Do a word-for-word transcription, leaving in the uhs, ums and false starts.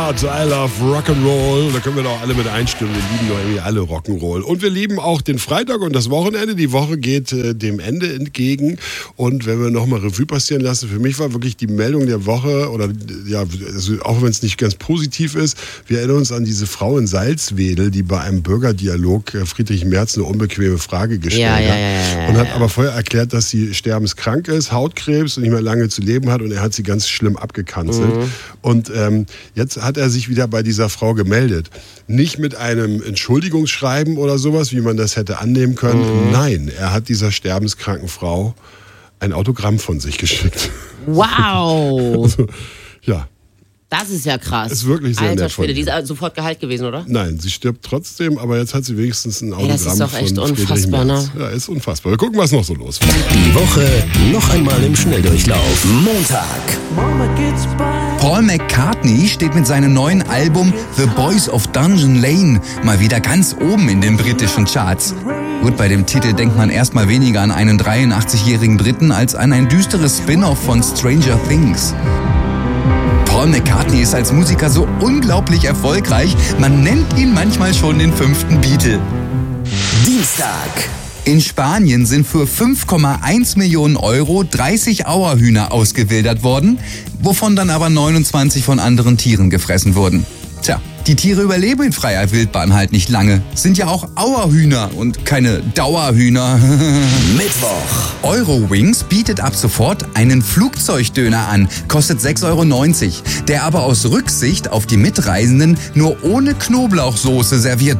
I love Rock'n'Roll, da können wir doch alle mit einstimmen, wir lieben doch irgendwie alle Rock'n'Roll. Und wir lieben auch den Freitag und das Wochenende, die Woche geht äh, dem Ende entgegen und wenn wir nochmal Revue passieren lassen, für mich war wirklich die Meldung der Woche, oder ja, also auch wenn es nicht ganz positiv ist, wir erinnern uns an diese Frau in Salzwedel, die bei einem Bürgerdialog äh, Friedrich Merz eine unbequeme Frage gestellt ja, hat ja, ja, ja, und hat ja. aber vorher erklärt, dass sie sterbenskrank ist, Hautkrebs und nicht mehr lange zu leben hat und er hat sie ganz schlimm abgekanzelt. Mhm. Und ähm, jetzt hat er sich wieder bei dieser Frau gemeldet. Nicht mit einem Entschuldigungsschreiben oder sowas, wie man das hätte annehmen können. Mhm. Nein, er hat dieser sterbenskranken Frau ein Autogramm von sich geschickt. Wow! Also, ja. Das ist ja krass. Ist wirklich sehr Alter nett von Schwede, die ihr. ist sofort geheilt gewesen, oder? Nein, sie stirbt trotzdem, aber jetzt hat sie wenigstens ein Autogramm Ey, das ist doch echt von Friedrich unfassbar, Merz. ne? Ja, ist unfassbar. Wir gucken, was noch so los war. Die Woche noch einmal im Schnelldurchlauf. Montag. Paul McCartney steht mit seinem neuen Album The Boys of Dungeon Lane mal wieder ganz oben in den britischen Charts. Gut, bei dem Titel denkt man erstmal weniger an einen dreiundachtzigjährigen Briten als an ein düsteres Spin-off von Stranger Things. Paul McCartney ist als Musiker so unglaublich erfolgreich, man nennt ihn manchmal schon den fünften Beatle. Dienstag. In Spanien sind für fünf Komma eins Millionen Euro dreißig Auerhühner ausgewildert worden, wovon dann aber neunundzwanzig von anderen Tieren gefressen wurden. Tja, die Tiere überleben in freier Wildbahn halt nicht lange. Sind ja auch Auerhühner und keine Dauerhühner. Mittwoch. Eurowings bietet ab sofort einen Flugzeugdöner an, kostet sechs Euro neunzig, der aber aus Rücksicht auf die Mitreisenden nur ohne Knoblauchsoße serviert